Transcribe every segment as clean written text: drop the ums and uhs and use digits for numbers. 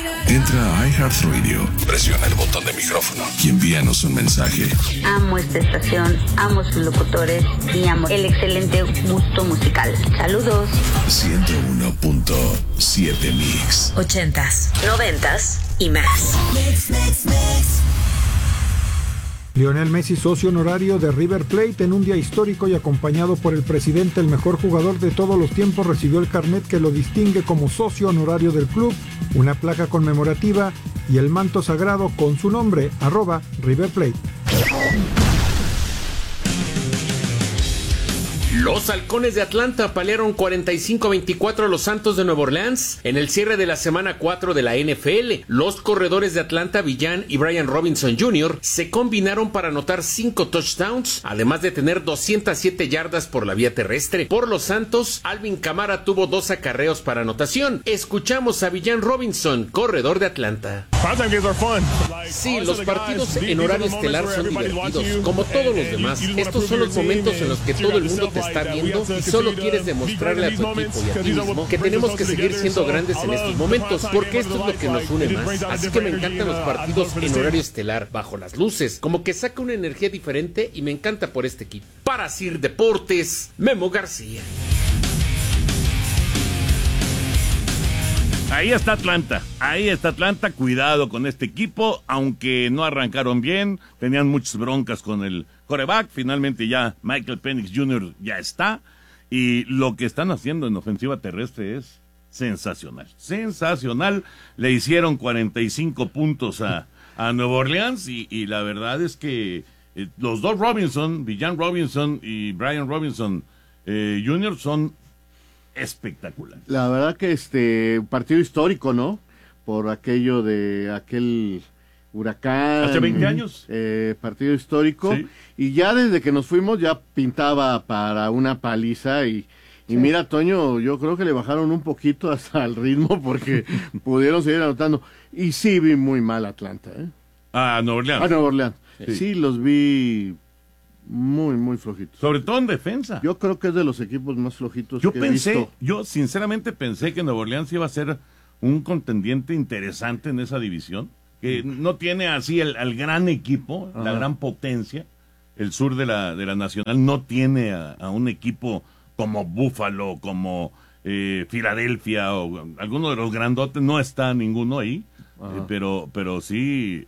Entra a iHeartRadio, presiona el botón de micrófono y envíanos un mensaje. Amo esta estación, amo sus locutores y amo el excelente gusto musical. Saludos. 101.7 Mix. 80s, 90s y más. Lionel Messi, socio honorario de River Plate, en un día histórico y acompañado por el presidente, el mejor jugador de todos los tiempos, recibió el carnet que lo distingue como socio honorario del club, una placa conmemorativa y el manto sagrado con su nombre, @River Plate. Los Halcones de Atlanta apalearon 45-24 a los Santos de Nueva Orleans en el cierre de la semana 4 de la NFL. Los corredores de Atlanta, Villan y Brian Robinson Jr., se combinaron para anotar 5 touchdowns, además de tener 207 yardas por la vía terrestre. Por los Santos, Alvin Kamara tuvo 2 acarreos para anotación. Escuchamos a Villan Robinson, corredor de Atlanta. Sí, los partidos en horario estelar son divertidos, como todos los demás. Estos son los momentos en los que todo el mundo te está viendo y solo quieres demostrarle a tu equipo y a ti mismo que tenemos que seguir siendo grandes en estos momentos, porque esto es lo que nos une más. Así que me encantan los partidos en horario estelar, bajo las luces, como que saca una energía diferente y me encanta por este equipo. Para Sir Deportes, Memo García. Ahí está Atlanta, cuidado con este equipo, aunque no arrancaron bien, tenían muchas broncas con el quarterback, finalmente ya Michael Penix Jr. ya está, y lo que están haciendo en ofensiva terrestre es sensacional, le hicieron 45 puntos a Nueva Orleans, y la verdad es que los dos Robinson, Villan Robinson y Brian Robinson Jr. son espectacular. La verdad que partido histórico, ¿no? Por aquello de aquel huracán. Hace 20 años. Partido histórico. Sí. Y ya desde que nos fuimos ya pintaba para una paliza y mira, Toño, yo creo que le bajaron un poquito hasta el ritmo porque pudieron seguir anotando. Y sí vi muy mal Atlanta, ¿eh? A Nueva Orleans. A Nueva Orleans. Sí, los vi muy, muy flojitos. Sobre todo en defensa. Yo creo que es de los equipos más flojitos que he visto. Yo sinceramente pensé que Nueva Orleans iba a ser un contendiente interesante en esa división, que no tiene así el gran equipo, la gran potencia. El sur de la Nacional no tiene a un equipo como Buffalo, como Filadelfia o alguno de los grandotes, no está ninguno ahí, pero sí,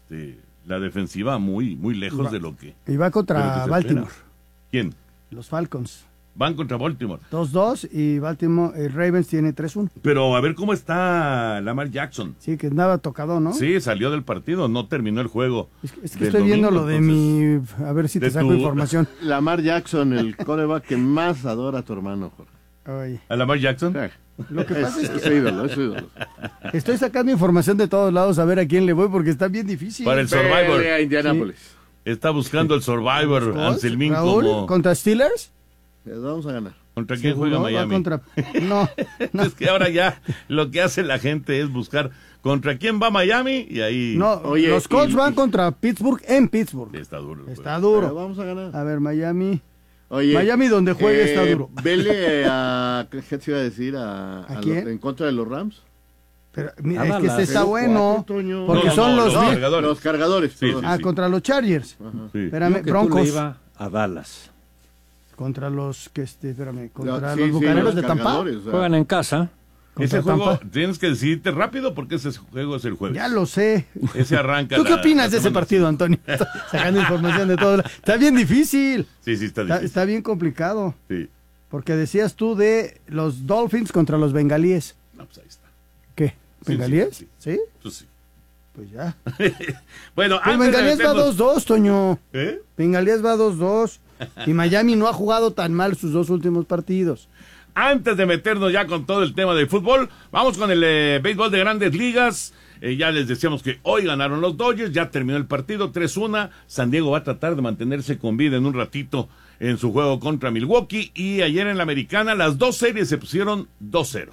la defensiva muy lejos de lo que... Y va contra Baltimore. ¿Quién? Los Falcons. Van contra Baltimore. 2-2 y Baltimore, Ravens tiene 3-1. Pero a ver cómo está Lamar Jackson. Sí, que andaba tocado, ¿no? Sí, salió del partido, no terminó el juego. Es que estoy viendo lo de mi... A ver si te saco información. Lamar Jackson, el quarterback que más adora a tu hermano, Jorge. Ay. ¿A Lamar Jackson? Sí. Lo que pasa es que... Es ídolo. Estoy sacando información de todos lados a ver a quién le voy porque está bien difícil. Para el Survivor. A Indianapolis. Sí. Está buscando el Survivor, Anselmín, Raúl, como... ¿contra Steelers? Vamos a ganar. ¿Contra quién juega Miami? No. Es que ahora ya lo que hace la gente es buscar contra quién va Miami y ahí... No, oye, los Colts van contra Pittsburgh en Pittsburgh. Está duro. Está duro. Pero vamos a ganar. A ver, Miami... Oye, Miami donde juegue está duro. Vele a... ¿Qué te iba a decir? ¿A quién? en contra de los Rams. Pero mira, es que está bueno. Porque los cargadores. Sí, contra los Chargers. Sí. Espérame, Broncos. Iba a Dallas. Contra los contra los Bucaneros de Tampa. Juegan en casa. Ese juego tienes que decidirte rápido porque ese juego es el jueves. Ya lo sé. Ese arranca. ¿Tú qué opinas de ese partido, Antonio? Sacando información de todo. Está bien difícil. Sí, está difícil. Está bien complicado. Sí. Porque decías tú de los Dolphins contra los Bengalíes. No, pues ahí está. ¿Qué? ¿Bengalíes? Sí. Pues sí. Pues ya. Bueno, pues Bengalíes va 2-2, Toño. Bengalíes va 2-2. Y Miami no ha jugado tan mal sus 2 últimos partidos. Antes de meternos ya con todo el tema del fútbol, vamos con el béisbol de Grandes Ligas. Ya les decíamos que hoy ganaron los Dodgers, ya terminó el partido 3-1. San Diego va a tratar de mantenerse con vida en un ratito en su juego contra Milwaukee. Y ayer en la Americana las 2 series se pusieron 2-0.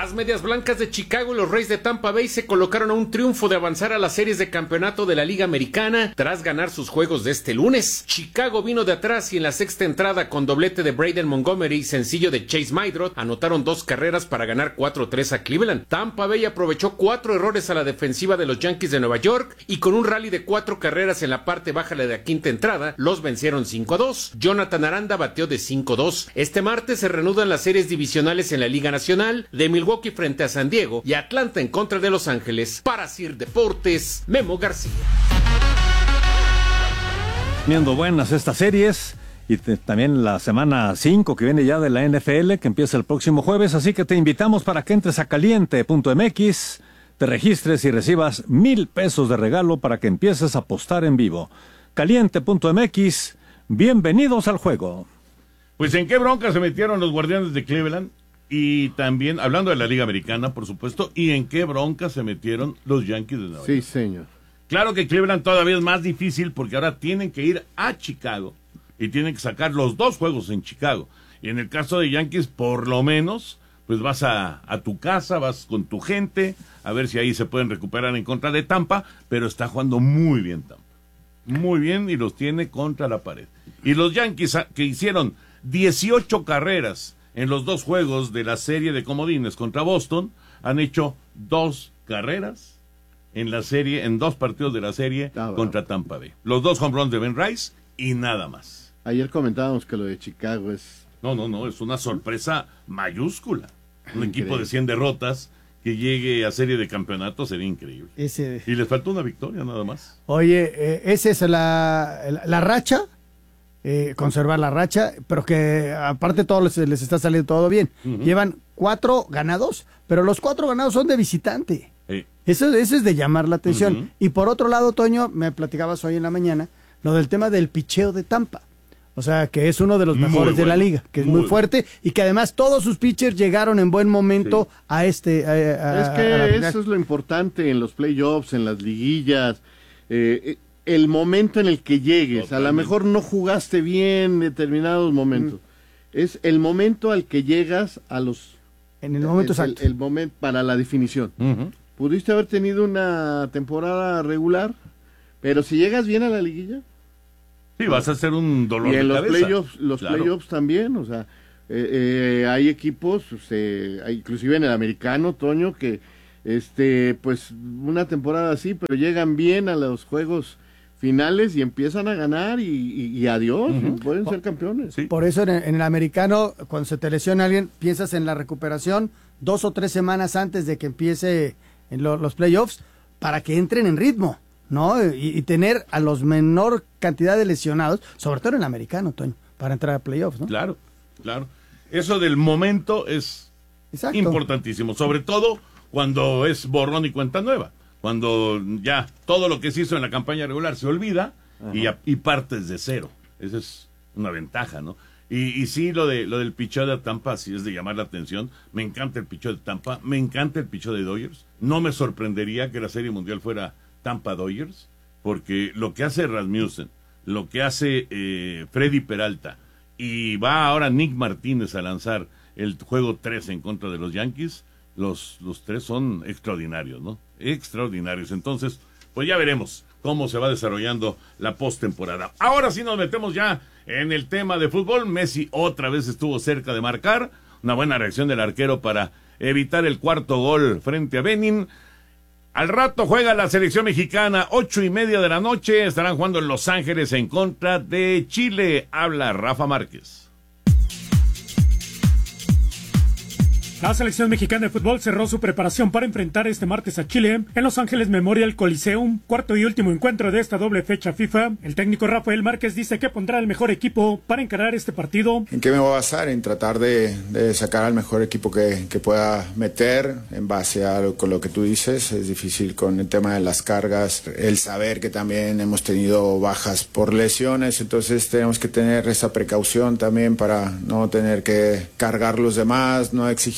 Las Medias Blancas de Chicago y los Rays de Tampa Bay se colocaron a un triunfo de avanzar a las series de campeonato de la Liga Americana tras ganar sus juegos de este lunes. Chicago vino de atrás y en la sexta entrada con doblete de Braden Montgomery y sencillo de Chase Maidrot anotaron 2 carreras para ganar 4-3 a Cleveland. Tampa Bay aprovechó 4 errores a la defensiva de los Yankees de Nueva York y con un rally de 4 carreras en la parte baja de la quinta entrada los vencieron 5-2. Jonathan Aranda bateó de 5-2. Este martes se reanudan las series divisionales en la Liga Nacional de Milwaukee frente a San Diego y Atlanta en contra de Los Ángeles. Para Sir Deportes, Memo García. Viendo buenas estas series y también la semana 5 que viene ya de la NFL que empieza el próximo jueves, así que te invitamos para que entres a caliente.mx, te registres y recibas $1,000 de regalo para que empieces a apostar en vivo. Caliente.mx, bienvenidos al juego. Pues en qué bronca se metieron los Guardianes de Cleveland y también, hablando de la Liga Americana, por supuesto, y en qué bronca se metieron los Yankees de Nueva York. Sí, señor. Claro que Cleveland todavía es más difícil porque ahora tienen que ir a Chicago y tienen que sacar los 2 juegos en Chicago. Y en el caso de Yankees, por lo menos, pues vas a tu casa, vas con tu gente, a ver si ahí se pueden recuperar en contra de Tampa, pero está jugando muy bien Tampa. Muy bien y los tiene contra la pared. Y los Yankees que hicieron 18 carreras en los 2 juegos de la serie de comodines contra Boston, han hecho 2 carreras en la serie, en 2 partidos de la serie contra Tampa Bay. Los 2 home runs de Ben Rice y nada más. Ayer comentábamos que lo de Chicago es... No, es una sorpresa mayúscula. Un Increíble. equipo de 100 derrotas que llegue a serie de campeonatos sería increíble. Y les faltó una victoria nada más. Oye, esa es la racha, conservar la racha, pero que aparte todo les está saliendo todo bien. Llevan 4 ganados, pero los 4 ganados son de visitante. Eso es de llamar la atención. Y por otro lado, Toño, me platicabas hoy en la mañana lo del tema del picheo de Tampa. O sea, que es uno de los mejores de la liga, que es muy fuerte y que además todos sus pitchers llegaron en buen momento a es que eso es lo importante en los playoffs, en las liguillas, el momento en el que llegues. Totalmente. A lo mejor no jugaste bien determinados momentos. Es el momento al que llegas a los... En el momento exacto. El momento para la definición. Pudiste haber tenido una temporada regular, pero si llegas bien a la liguilla... Sí, vas a hacer un dolor de cabeza. Y en los playoffs también, o sea, hay equipos, inclusive en el americano, Toño, que pues una temporada así, pero llegan bien a los juegos finales y empiezan a ganar y adiós, pueden ser campeones. Sí. Por eso en el americano, cuando se te lesiona alguien, piensas en la recuperación 2 o 3 semanas antes de que empiece en los playoffs para que entren en ritmo, ¿no? Y tener a los menor cantidad de lesionados, sobre todo en el americano, Toño, para entrar a playoffs, ¿no? Claro. Eso del momento es importantísimo, sobre todo cuando es borrón y cuenta nueva, cuando ya todo lo que se hizo en la campaña regular se olvida y partes de cero. Esa es una ventaja, ¿no? Y sí, lo del picheo de Tampa sí es de llamar la atención. Me encanta el picheo de Tampa, me encanta el picheo de Dodgers. No me sorprendería que la Serie Mundial fuera Tampa Dodgers, porque lo que hace Rasmussen, lo que hace Freddy Peralta, y va ahora Nick Martínez a lanzar el juego 3 en contra de los Yankees, los 3 son extraordinarios, ¿no? Extraordinarios. Entonces, pues ya veremos cómo se va desarrollando la postemporada. Ahora sí nos metemos ya en el tema de fútbol. Messi otra vez estuvo cerca de marcar. Una buena reacción del arquero para evitar el 4º gol frente a Benin. Al rato juega la selección mexicana, 8:30 de la noche. Estarán jugando en Los Ángeles en contra de Chile. Habla Rafa Márquez. La selección mexicana de fútbol cerró su preparación para enfrentar este martes a Chile en Los Ángeles Memorial Coliseum, 4º y último encuentro de esta doble fecha FIFA. El técnico Rafael Márquez dice que pondrá el mejor equipo para encarar este partido. ¿En qué me voy a basar? En tratar de sacar al mejor equipo que pueda meter en base a con lo que tú dices. Es difícil con el tema de las cargas, el saber que también hemos tenido bajas por lesiones, entonces tenemos que tener esa precaución también para no tener que cargar los demás, no exigir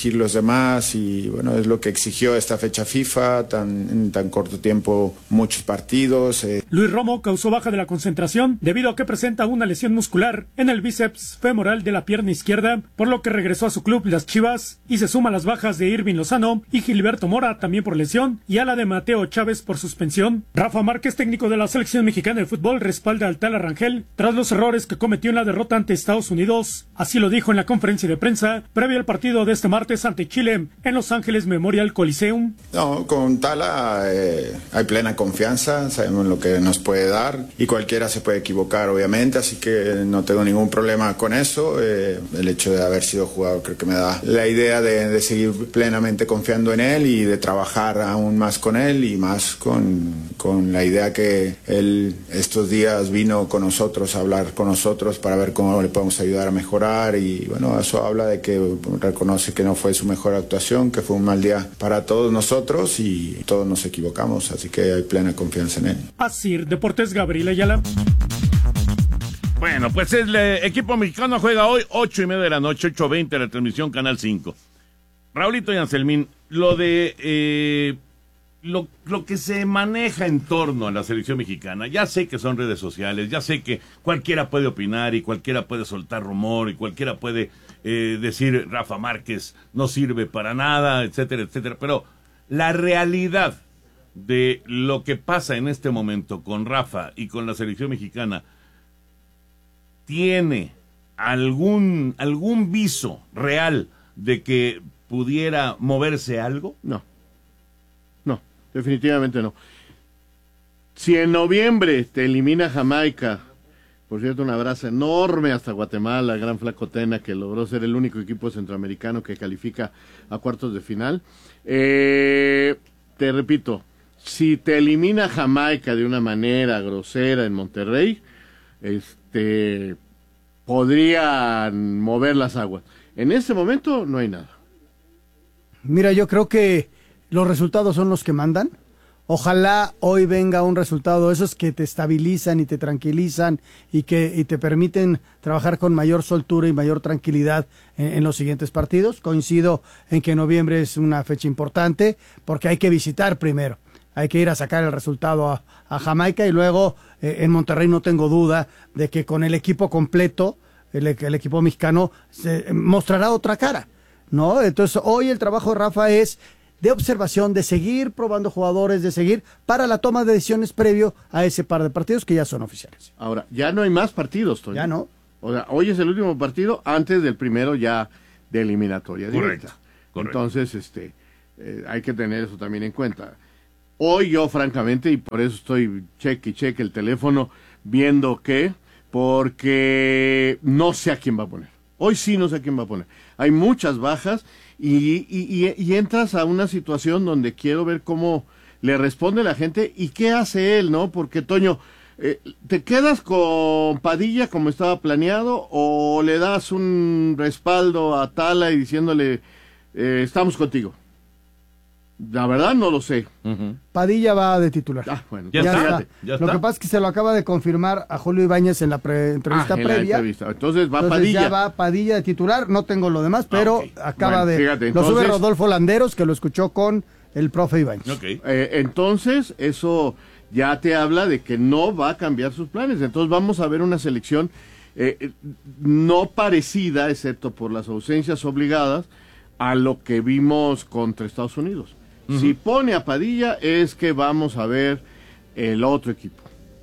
exigir los demás y bueno, es lo que exigió esta fecha FIFA, en tan corto tiempo, muchos partidos. Luis Romo causó baja de la concentración debido a que presenta una lesión muscular en el bíceps femoral de la pierna izquierda, por lo que regresó a su club, las Chivas, y se suma a las bajas de Irving Lozano y Gilberto Mora, también por lesión, y a la de Mateo Chávez por suspensión. Rafa Márquez, técnico de la selección mexicana de fútbol, respalda al Tala Rangel tras los errores que cometió en la derrota ante Estados Unidos. Así lo dijo en la conferencia de prensa previo al partido de este martes ante Chile en Los Ángeles Memorial Coliseum. No, con Tala hay plena confianza, sabemos lo que nos puede dar y cualquiera se puede equivocar, obviamente, así que no tengo ningún problema con eso. El hecho de haber sido jugador creo que me da la idea de seguir plenamente confiando en él y de trabajar aún más con él y más con la idea que él estos días vino con nosotros a hablar con nosotros para ver cómo le podemos ayudar a mejorar y bueno, eso habla de que reconoce que no fue su mejor actuación, que fue un mal día para todos nosotros y todos nos equivocamos, así que hay plena confianza en él. Así, Deportes, Gabriel Ayala. Bueno, pues el equipo mexicano juega hoy 8:30 de la noche, 8:20 la transmisión Canal 5. Raulito y Anselmín, lo de lo que se maneja en torno a la selección mexicana, ya sé que son redes sociales, ya sé que cualquiera puede opinar y cualquiera puede soltar rumor y cualquiera puede decir Rafa Márquez no sirve para nada, etcétera, etcétera, pero la realidad de lo que pasa en este momento con Rafa y con la selección mexicana, ¿tiene algún viso real de que pudiera moverse algo? No, definitivamente no. Si en noviembre te elimina Jamaica, por cierto, un abrazo enorme hasta Guatemala, gran Flaco Tena, que logró ser el único equipo centroamericano que califica a cuartos de final. Te repito, si te elimina Jamaica de una manera grosera en Monterrey, podrían mover las aguas. En este momento no hay nada. Mira, yo creo que los resultados son los que mandan. Ojalá hoy venga un resultado de esos que te estabilizan y te tranquilizan y te permiten trabajar con mayor soltura y mayor tranquilidad en los siguientes partidos. Coincido en que noviembre es una fecha importante porque hay que visitar primero. Hay que ir a sacar el resultado a Jamaica y luego en Monterrey no tengo duda de que con el equipo completo, el equipo mexicano se mostrará otra cara, ¿no? Entonces hoy el trabajo de Rafa es de observación, de seguir probando jugadores, de seguir para la toma de decisiones previo a ese par de partidos que ya son oficiales. Ahora, ya no hay más partidos, Toño. Ya no. O sea, hoy es el último partido antes del primero ya de eliminatoria directa. Correcto. Entonces, hay que tener eso también en cuenta. Hoy yo, francamente, y por eso estoy cheque el teléfono, viendo porque no sé a quién va a poner. Hoy sí no sé a quién va a poner. Hay muchas bajas y entras a una situación donde quiero ver cómo le responde la gente y qué hace él, ¿no? Porque, Toño, ¿te quedas con Padilla como estaba planeado o le das un respaldo a Tala y diciéndole estamos contigo? La verdad no lo sé. Padilla va de titular. Bueno, ya está. Lo que pasa es que se lo acaba de confirmar a Julio Ibáñez en la entrevista previa. Entonces Padilla. Ya va Padilla de titular, no tengo lo demás, pero acaba fíjate, lo sube Rodolfo Landeros, que lo escuchó con el profe Ibáñez. Entonces, eso ya te habla de que no va a cambiar sus planes. Entonces vamos a ver una selección no parecida, excepto por las ausencias obligadas, a lo que vimos contra Estados Unidos. Si pone a Padilla es que vamos a ver el otro equipo.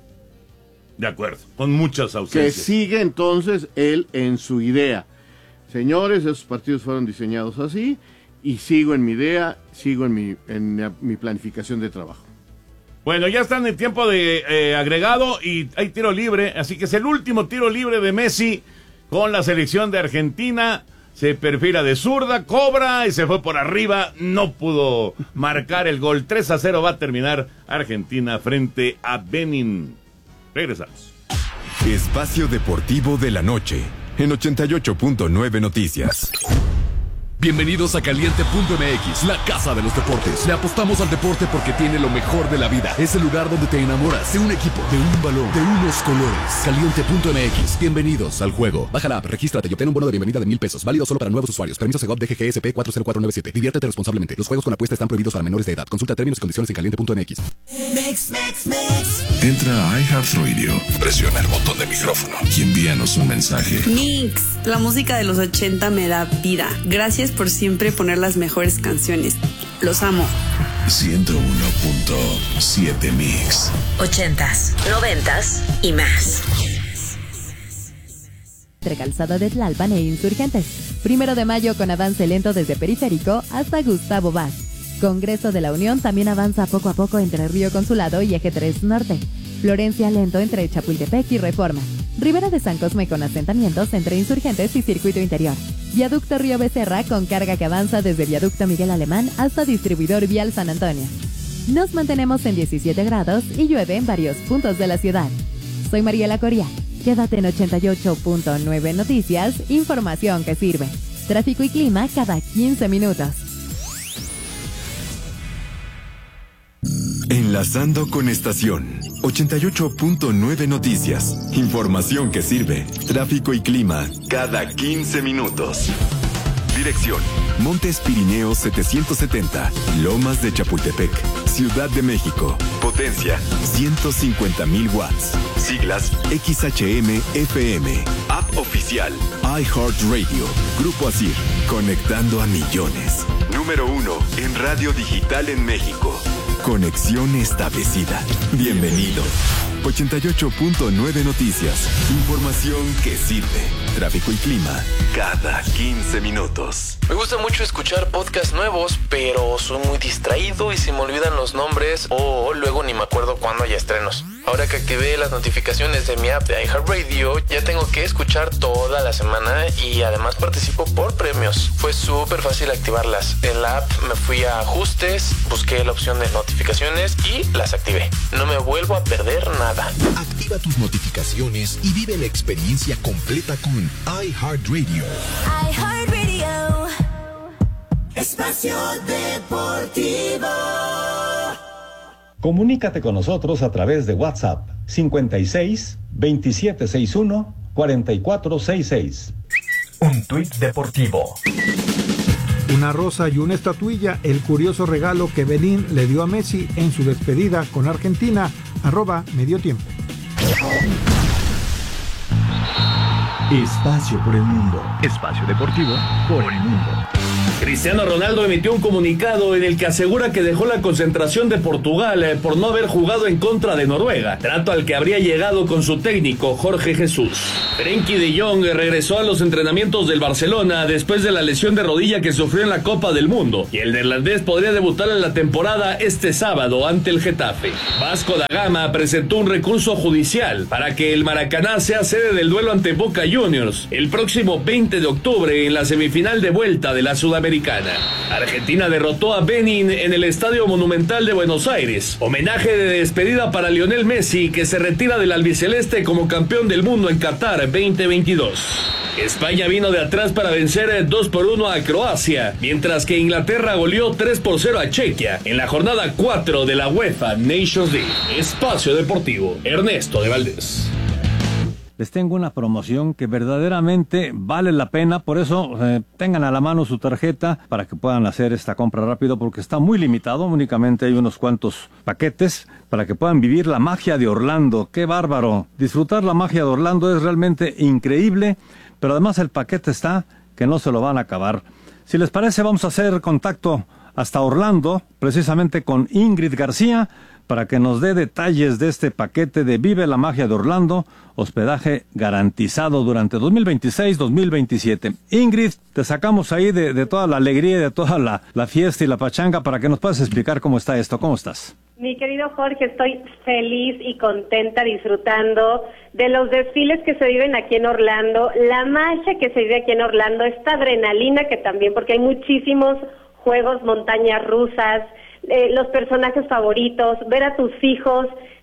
De acuerdo, con muchas ausencias. Que sigue entonces él en su idea. Señores, esos partidos fueron diseñados así y sigo en mi idea, sigo en mi planificación de trabajo. Bueno, ya están en tiempo de agregado y hay tiro libre, así que es el último tiro libre de Messi con la selección de Argentina. Se perfila de zurda, cobra y se fue por arriba, no pudo marcar el gol. 3-0 va a terminar Argentina frente a Benin. Regresamos. Espacio Deportivo de la Noche en 88.9 Noticias. Bienvenidos a Caliente.mx, la casa de los deportes. Le apostamos al deporte porque tiene lo mejor de la vida. Es el lugar donde te enamoras de un equipo, de un balón, de unos colores. Caliente.mx, bienvenidos al juego. Baja la app, regístrate y obtén un bono de bienvenida de $1,000. Válido solo para nuevos usuarios. Permiso Segov DGGSP 40497. Diviértete responsablemente. Los juegos con apuesta están prohibidos para menores de edad. Consulta términos y condiciones en Caliente.mx. Entra a iHeartRadio. Presiona el botón de micrófono y envíanos un mensaje. Mix, la música de los 80 me da vida. Gracias por siempre poner las mejores canciones. Los amo. 101.7 Mix. 80s, 90s y más. Entre Calzada de Tlalpan e Insurgentes. 1 de mayo con avance lento desde Periférico hasta Gustavo Vaz. Congreso de la Unión también avanza poco a poco entre Río Consulado y Eje 3 Norte. Florencia lento entre Chapultepec y Reforma. Ribera de San Cosme con asentamientos entre Insurgentes y Circuito Interior. Viaducto Río Becerra con carga que avanza desde Viaducto Miguel Alemán hasta Distribuidor Vial San Antonio. Nos mantenemos en 17 grados y llueve en varios puntos de la ciudad. Soy Mariela Coria. Quédate en 88.9 Noticias, información que sirve. Tráfico y clima cada 15 minutos. Enlazando con estación 88.9 Noticias, información que sirve. Tráfico y clima cada 15 minutos. Dirección: Montes Pirineos 770, Lomas de Chapultepec, Ciudad de México. Potencia: 150,000 watts. Siglas: XHM-FM. App oficial: iHeartRadio. Grupo ASIR, conectando a millones. Número 1 en radio digital en México. Conexión establecida. Bienvenido. 88.9 Noticias. Información que sirve. Tráfico y clima cada 15 minutos. Me gusta mucho escuchar podcasts nuevos, pero soy muy distraído y se me olvidan los nombres o luego ni me acuerdo cuándo hay estrenos. Ahora que activé las notificaciones de mi app de iHeartRadio, ya tengo que escuchar toda la semana y además participo por premios. Fue súper fácil activarlas. En la app me fui a ajustes, busqué la opción de notificaciones y las activé. No me vuelvo a perder nada. Activa tus notificaciones y vive la experiencia completa con iHeartRadio. iHeartRadio. Espacio Deportivo. Comunícate con nosotros a través de WhatsApp 56 2761 4466. Un tuit deportivo. Una rosa y una estatuilla, el curioso regalo que Benín le dio a Messi en su despedida con Argentina, @mediotiempo. Espacio por el mundo. Espacio deportivo por el mundo. Cristiano Ronaldo emitió un comunicado en el que asegura que dejó la concentración de Portugal por no haber jugado en contra de Noruega, trato al que habría llegado con su técnico Jorge Jesús. Frenkie de Jong regresó a los entrenamientos del Barcelona después de la lesión de rodilla que sufrió en la Copa del Mundo, y el neerlandés podría debutar en la temporada este sábado ante el Getafe. Vasco da Gama presentó un recurso judicial para que el Maracaná sea sede del duelo ante Boca Juniors el próximo 20 de octubre en la semifinal de vuelta de la Sudamericana. Argentina derrotó a Benin en el Estadio Monumental de Buenos Aires. Homenaje de despedida para Lionel Messi, que se retira del albiceleste como campeón del mundo en Qatar 2022. España vino de atrás para vencer 2-1 a Croacia, mientras que Inglaterra goleó 3-0 a Chequia en la jornada 4 de la UEFA Nations League. Espacio Deportivo, Ernesto de Valdés. Les tengo una promoción que verdaderamente vale la pena, por eso tengan a la mano su tarjeta para que puedan hacer esta compra rápido, porque está muy limitado, únicamente hay unos cuantos paquetes para que puedan vivir la magia de Orlando. ¡Qué bárbaro! Disfrutar la magia de Orlando es realmente increíble, pero además el paquete está que no se lo van a acabar. Si les parece, vamos a hacer contacto hasta Orlando, precisamente con Ingrid García, para que nos dé detalles de este paquete de Vive la Magia de Orlando, hospedaje garantizado durante 2026-2027. Ingrid, te sacamos ahí de toda la alegría y de toda la fiesta y la pachanga para que nos puedas explicar cómo está esto. ¿Cómo estás? Mi querido Jorge, estoy feliz y contenta disfrutando de los desfiles que se viven aquí en Orlando, la magia que se vive aquí en Orlando, esta adrenalina que también, porque hay muchísimos juegos, montañas rusas, los personajes favoritos, ver a tus hijos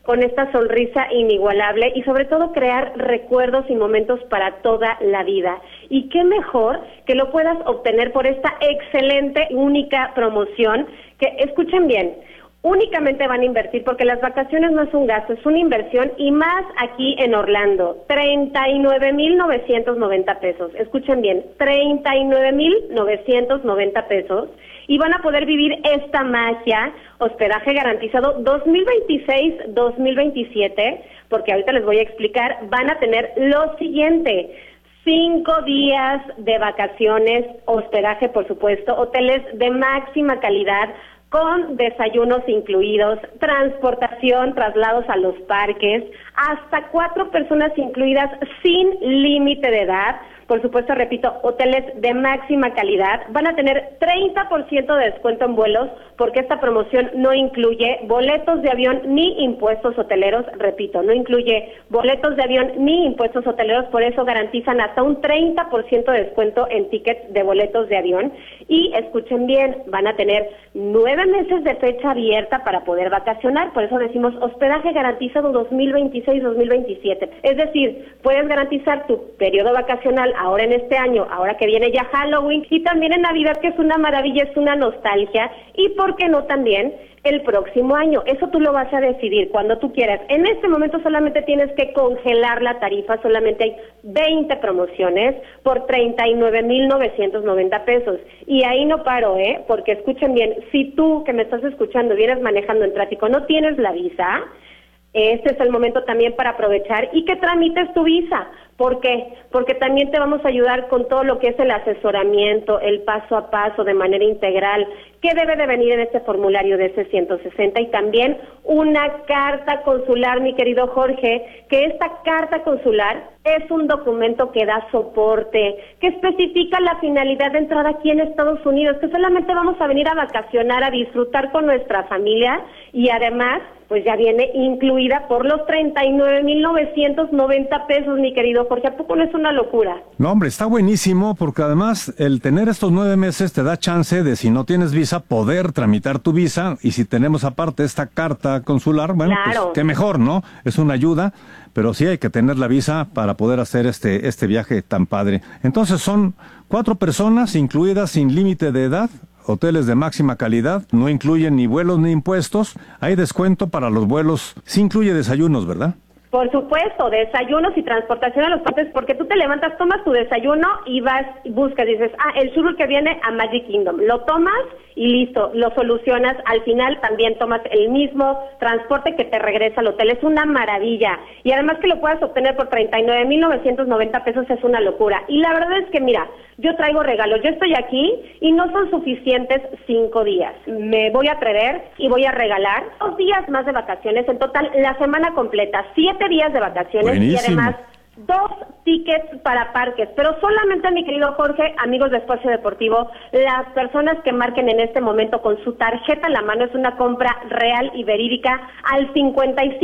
con esta sonrisa inigualable y sobre todo crear recuerdos y momentos para toda la vida. Y qué mejor que lo puedas obtener por esta excelente, única promoción que, escuchen bien, únicamente van a invertir, porque las vacaciones no es un gasto, es una inversión, y más aquí en Orlando, 39,990 pesos. Escuchen bien, 39,990 pesos, y van a poder vivir esta magia, hospedaje garantizado 2026-2027, porque ahorita les voy a explicar, van a tener lo siguiente: 5 días de vacaciones, hospedaje por supuesto, hoteles de máxima calidad, con desayunos incluidos, transportación, traslados a los parques, hasta 4 personas incluidas sin límite de edad. Por supuesto, repito, hoteles de máxima calidad. Van a tener 30% de descuento en vuelos, porque esta promoción no incluye boletos de avión ni impuestos hoteleros. Repito, no incluye boletos de avión ni impuestos hoteleros, por eso garantizan hasta un 30% de descuento en tickets de boletos de avión. Y escuchen bien, van a tener 9 meses de fecha abierta para poder vacacionar, por eso decimos hospedaje garantizado 2026-2027. Es decir, puedes garantizar tu periodo vacacional ahora en este año, ahora que viene ya Halloween, y también en Navidad, que es una maravilla, es una nostalgia, y por qué no también el próximo año. Eso tú lo vas a decidir cuando tú quieras. En este momento solamente tienes que congelar la tarifa, solamente hay 20 promociones por 39,990 pesos. Y ahí no paro, porque escuchen bien, si tú que me estás escuchando vienes manejando en tráfico, no tienes la visa, este es el momento también para aprovechar y que tramites tu visa. ¿Por qué? Porque también te vamos a ayudar con todo lo que es el asesoramiento, el paso a paso de manera integral, qué debe de venir en este formulario de C-160, y también una carta consular, mi querido Jorge, que esta carta consular es un documento que da soporte, que especifica la finalidad de entrada aquí en Estados Unidos, que solamente vamos a venir a vacacionar, a disfrutar con nuestra familia, y además pues ya viene incluida por los 39,990 pesos, mi querido Jorge. ¿A poco no es una locura? No, hombre, está buenísimo, porque además el tener estos 9 meses te da chance de, si no tienes visa, poder tramitar tu visa, y si tenemos aparte esta carta consular, bueno, claro, pues qué mejor, ¿no? Es una ayuda, pero sí hay que tener la visa para poder hacer este viaje tan padre. Entonces son 4 personas incluidas sin límite de edad, hoteles de máxima calidad, no incluyen ni vuelos ni impuestos, hay descuento para los vuelos, sí incluye desayunos, ¿verdad? Por supuesto, desayunos y transportación a los parques, porque tú te levantas, tomas tu desayuno y vas, buscas, dices, el tour que viene a Magic Kingdom, lo tomas y listo, lo solucionas. Al final también tomas el mismo transporte que te regresa al hotel. Es una maravilla, y además que lo puedas obtener por 39,990 pesos es una locura. Y la verdad es que mira, yo traigo regalos, yo estoy aquí y no son suficientes 5 días. Me voy a atrever y voy a regalar 2 días más de vacaciones, en total la semana completa, 7 días de vacaciones. Buenísimo. Y además 2 tickets para parques, pero solamente, mi querido Jorge, amigos de Espacio Deportivo, las personas que marquen en este momento con su tarjeta en la mano, es una compra real y verídica, al 55